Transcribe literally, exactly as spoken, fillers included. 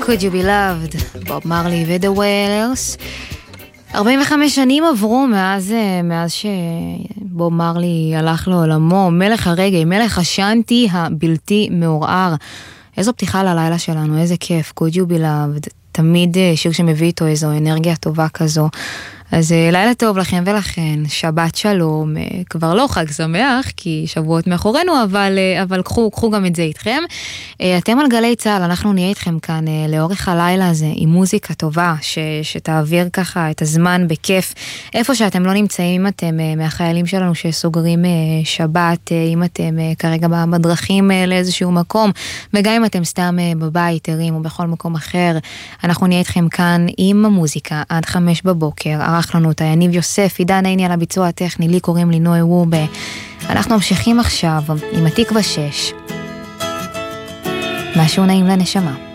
Could You Be Loved, בוב מרלי ו-The Wailers. ארבעים וחמש שנים עברו מאז, מאז שבוב מרלי הלך לעולמו, מלך הרגעי, מלך השנטי הבלתי מעורער. איזו פתיחה ללילה שלנו, איזה כיף, Could You Be Loved, תמיד שיר שמביא איתו איזו אנרגיה טובה כזו. אז לילה טוב לכם ולכן, שבת שלום, כבר לא חג שמח, כי שבועות מאחורינו, אבל, אבל קחו, קחו גם את זה איתכם. אתם על גלי צהל, אנחנו נהיה איתכם כאן לאורך הלילה הזה, עם מוזיקה טובה, ש, שתעביר ככה את הזמן בכיף, איפה שאתם לא נמצאים, אם אתם מהחיילים שלנו שסוגרים שבת, אם אתם כרגע בדרכים לאיזשהו מקום, וגם אם אתם סתם בבית, ערים או בכל מקום אחר, אנחנו נהיה איתכם כאן עם המוזיקה עד חמש בבוקר, ערך לנו אותה יניב יוסף, עידן עיני על הביצוע הטכני, לי קוראים לי נוי וובה. אנחנו ממשיכים עכשיו עם התקווה שש. משהו נעים לנשמה.